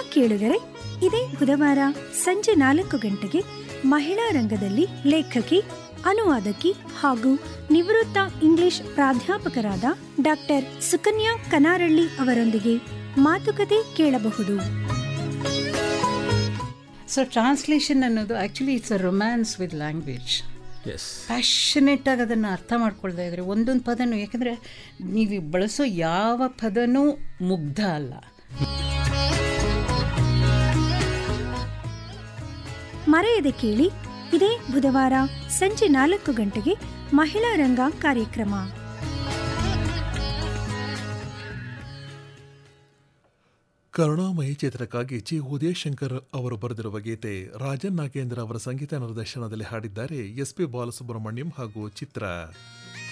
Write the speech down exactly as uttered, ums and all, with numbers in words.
ಕೇಳುಗರೆ, ಇದೇ ಬುಧವಾರ ಸಂಜೆ ನಾಲ್ಕು ಗಂಟೆಗೆ ಮಹಿಳಾ ರಂಗದಲ್ಲಿ ಲೇಖಕಿ, ಅನುವಾದಕಿ ಹಾಗೂ ನಿವೃತ್ತ ಇಂಗ್ಲಿಷ್ ಪ್ರಾಧ್ಯಾಪಕರಾದ ಡಾಕ್ಟರ್ ಸುಕನ್ಯಾ ಕನಾರಳ್ಳಿ ಅವರೊಂದಿಗೆ ಮಾತುಕತೆ ಕೇಳಬಹುದು. ಸೊ ಟ್ರಾನ್ಸ್ಲೇಷನ್ ಅನ್ನೋದು actually it's a romance with language. Passionate ಆಗಿ ಅದನ್ನು ಅರ್ಥ ಮಾಡ್ಕೊಳ್ತಾ ಇದ್ದಾರೆ ಒಂದೊಂದು ಪದನೂ. ಯಾಕಂದರೆ ನೀವು ಬಳಸೋ ಯಾವ ಪದನೂ ಮುಗ್ಧ ಅಲ್ಲ. ಮರೆಯದೆ ಕೇಳಿ, ಇದೇ ಬುಧವಾರ ಸಂಜೆ ನಾಲ್ಕು ಗಂಟೆಗೆ ಮಹಿಳಾ ರಂಗ ಕಾರ್ಯಕ್ರಮ. ಕರುಣಾಮಯಿ ಚಿತ್ರಕ್ಕಾಗಿ ಜಿ ಉದಯಶಂಕರ್ ಅವರು ಬರೆದಿರುವ ಗೀತೆ ರಾಜನ್ ನಾಗೇಂದ್ರ ಅವರ ಸಂಗೀತ ನಿರ್ದೇಶನದಲ್ಲಿ ಹಾಡಿದ್ದಾರೆ ಎಸ್ ಪಿ ಬಾಲಸುಬ್ರಹ್ಮಣ್ಯಂ ಹಾಗೂ ಚಿತ್ರ.